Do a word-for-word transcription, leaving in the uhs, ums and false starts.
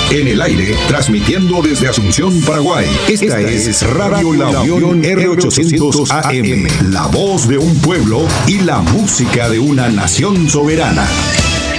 En el aire, transmitiendo desde Asunción, Paraguay. Esta, Esta es, es Radio La Unión R ochocientos A M, la voz de un pueblo y la música de una nación soberana.